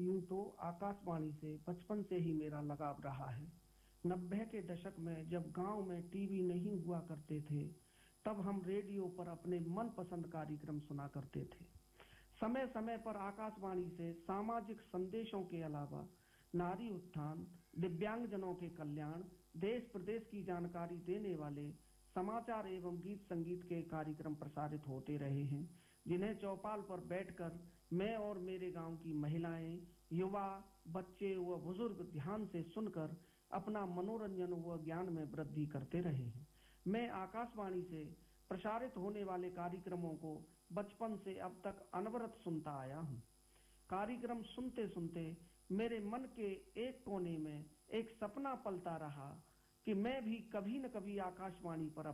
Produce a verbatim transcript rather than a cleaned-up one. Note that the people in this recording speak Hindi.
यूं तो आकाशवाणी से बचपन से ही मेरा लगाव रहा है। नब्बे के दशक में जब गांव में टीवी नहीं हुआ करते थे, तब हम रेडियो पर अपने मनपसंद कार्यक्रम सुना करते थे। समय समय पर आकाशवाणी से सामाजिक संदेशों के अलावा नारी उत्थान, दिव्यांगजनों के कल्याण, देश प्रदेश की जानकारी देने वाले समाचार एवं गीत संगीत के कार्यक्रम प्रसारित होते रहे हैं, जिन्हें चौपाल पर बैठकर मैं और मेरे गांव की महिलाएं, युवा, बच्चे व बुजुर्ग ध्यान से सुनकर अपना मनोरंजन व ज्ञान में वृद्धि करते रहे हैं। मैं आकाशवाणी से प्रसारित होने वाले कार्यक्रमों को बचपन से अब तक अनवरत सुनता आया हूं। कार्यक्रम सुनते सुनते मेरे मन के एक कोने में एक सपना पलता रहा कि मैं भी कभी न कभी आकाशवाणी पर